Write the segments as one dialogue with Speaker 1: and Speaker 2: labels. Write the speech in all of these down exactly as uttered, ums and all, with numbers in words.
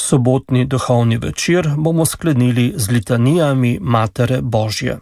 Speaker 1: Sobotni duhovni večer bomo sklenili z litanijami Matere Božje.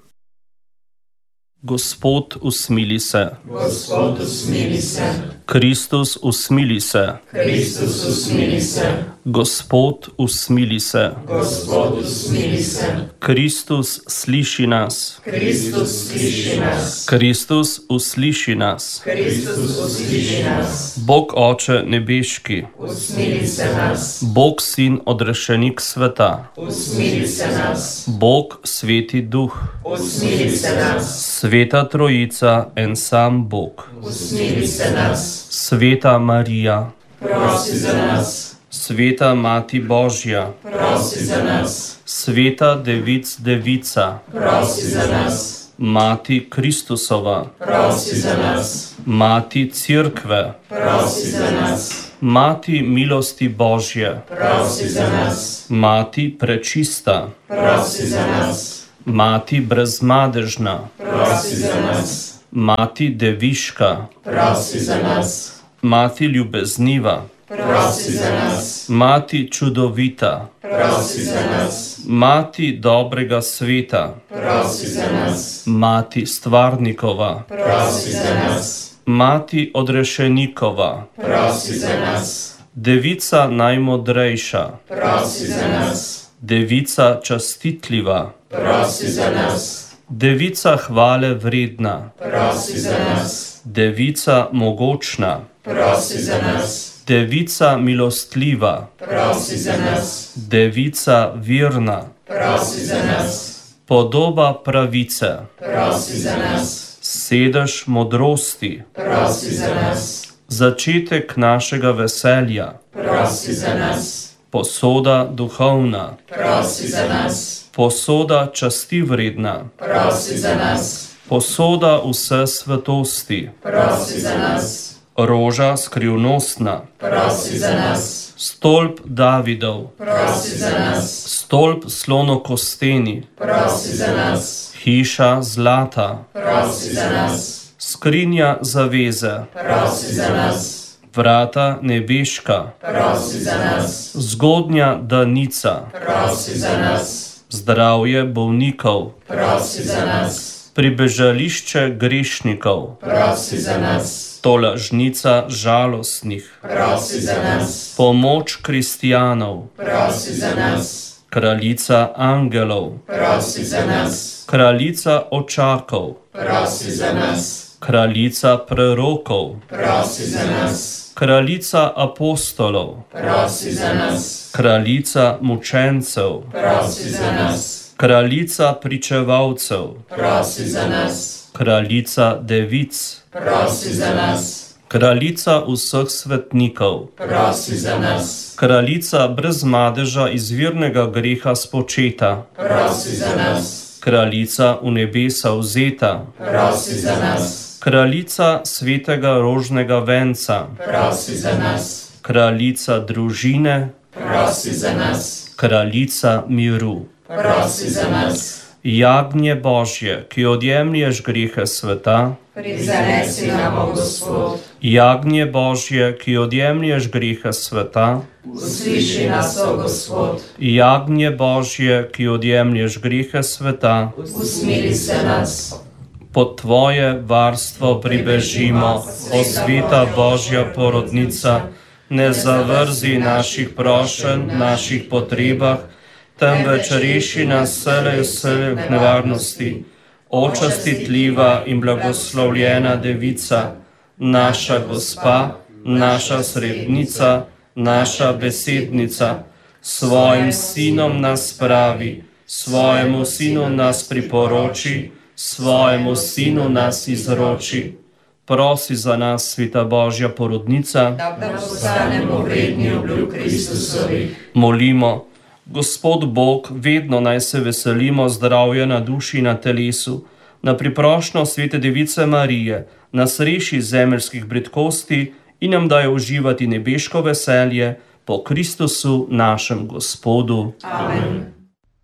Speaker 1: Gospod, usmili se.
Speaker 2: Gospod, usmili se.
Speaker 1: Kristus, usmili se.
Speaker 2: Kristus, usmili se.
Speaker 1: Gospod, usmili se.
Speaker 2: Gospod, usmili se.
Speaker 1: Kristus, sliši nas.
Speaker 2: Kristus, sliši nas.
Speaker 1: Kristus, usliši nas.
Speaker 2: Kristus, usliši nas.
Speaker 1: Bog Oče nebeški,
Speaker 2: Usmili se nas.
Speaker 1: Bog Sin odrešenik sveta,
Speaker 2: Usmili se nas.
Speaker 1: Bog Sveti Duh,
Speaker 2: Usmili se nas.
Speaker 1: Sveta Trojica, en sam Bog,
Speaker 2: Usmili se nas.
Speaker 1: Sveta Marija,
Speaker 2: Prosi za nas.
Speaker 1: Sveta Mati Božja,
Speaker 2: Prosi za nas.
Speaker 1: Sveta Devic Devica,
Speaker 2: Prosi za nas.
Speaker 1: Mati Kristusova,
Speaker 2: Prosi za nas.
Speaker 1: Mati Cerkve,
Speaker 2: Prosi za nas.
Speaker 1: Mati milosti Božje,
Speaker 2: Prosi za nas.
Speaker 1: Mati prečista,
Speaker 2: Prosi za nas.
Speaker 1: Mati brezmadežna,
Speaker 2: Prosi za nas.
Speaker 1: Mati deviška,
Speaker 2: Prosi za nas.
Speaker 1: Mati ljubezniva,
Speaker 2: Prosi za nas.
Speaker 1: Mati čudovita,
Speaker 2: Prosi za nas.
Speaker 1: Mati dobrega sveta,
Speaker 2: Prosi za nas.
Speaker 1: Mati stvarnikova,
Speaker 2: Prosi za nas.
Speaker 1: Mati odrešenikova,
Speaker 2: Prosi za nas.
Speaker 1: Devica najmodrejša,
Speaker 2: Prosi za nas.
Speaker 1: Devica častitljiva,
Speaker 2: Prosi za nas.
Speaker 1: Devica hvale vredna,
Speaker 2: Prosi za nas.
Speaker 1: Devica mogočna,
Speaker 2: Prosi za nas.
Speaker 1: Devica milostljiva,
Speaker 2: Prosi za nas.
Speaker 1: Devica virna,
Speaker 2: Prosi za nas.
Speaker 1: Podoba pravice,
Speaker 2: Prosi za nas.
Speaker 1: Sedež modrosti,
Speaker 2: Prosi za nas.
Speaker 1: Začetek našega veselja,
Speaker 2: Prosi za nas.
Speaker 1: Posoda duhovna,
Speaker 2: Prosi za nas.
Speaker 1: Posoda časti vredna,
Speaker 2: Prosi za nas.
Speaker 1: Posoda vse svetosti,
Speaker 2: Prosi za nas.
Speaker 1: Roža skrivnostna,
Speaker 2: Prosi za nas.
Speaker 1: Stolp Davidov,
Speaker 2: Prosi za nas.
Speaker 1: Stolp slonokosteni,
Speaker 2: Prosi za nas.
Speaker 1: Hiša zlata,
Speaker 2: Prosi za nas.
Speaker 1: Skrinja zaveze,
Speaker 2: Prosi za nas.
Speaker 1: Vrata nebeška,
Speaker 2: Prosi za nas.
Speaker 1: Zgodnja danica,
Speaker 2: Prosi za nas.
Speaker 1: Zdravje bolnikov,
Speaker 2: Prosi za nas.
Speaker 1: Pribežališče grešnikov,
Speaker 2: Prosi za nas.
Speaker 1: Tolažnica žalostnih,
Speaker 2: Prosi za nas.
Speaker 1: Pomoč kristijanov,
Speaker 2: Prosi za nas.
Speaker 1: Kraljica angelov,
Speaker 2: Prosi za nas.
Speaker 1: Kraljica očakov,
Speaker 2: Prosi za nas.
Speaker 1: Kraljica prerokov,
Speaker 2: Prosi za nas.
Speaker 1: Kraljica apostolov,
Speaker 2: Prosi za nas.
Speaker 1: Kraljica mučencev,
Speaker 2: Prosi za nas.
Speaker 1: Kraljica pričevalcev,
Speaker 2: Prosi za nas.
Speaker 1: Kraljica devic,
Speaker 2: Prosi za nas.
Speaker 1: Kraljica vseh svetnikov,
Speaker 2: Prosi za nas.
Speaker 1: Kraljica brez madeža izvirnega greha spočeta,
Speaker 2: Prosi za nas.
Speaker 1: Kraljica v nebesa vzeta,
Speaker 2: Prosi za nas.
Speaker 1: Kraljica svetega rožnega venca,
Speaker 2: Prosi za nas.
Speaker 1: Kraljica družine,
Speaker 2: Prosi za nas.
Speaker 1: Kraljica miru.
Speaker 2: Prosi za nas.
Speaker 1: Jagnje Božje, ki odjemlješ grehe sveta,
Speaker 2: Prizanesi nam, o Gospod.
Speaker 1: Jagnje Božje, ki odjemlješ grehe sveta,
Speaker 2: Usliši nas, o Gospod.
Speaker 1: Jagnje Božje, ki odjemlješ grehe sveta,
Speaker 2: Usmili se nas.
Speaker 1: pod tvoje varstvo pribežimo, o sveta Božja porodnica, ne zavrzi naših prošenj, naših potrebah, temveč reši nas vselej vselej v nevarnosti. O častitljiva in blagoslovljena devica, naša gospa, naša srednica, naša besednica, svojim sinom nas spravi, svojemu sinu nas priporoči, svojemu sinu nas izroči. Prosi za nas, sveta Božja porodnica,
Speaker 2: Da postanemo vredni obljub Kristusovih.
Speaker 1: molimo. Gospod Bog, vedno naj se veselimo zdravja na duši in na telesu, na priprošnjo svete Device Marije, nas reši zemeljskih bridkosti in nam daje uživati nebeško veselje po Kristusu našem Gospodu.
Speaker 2: Amen.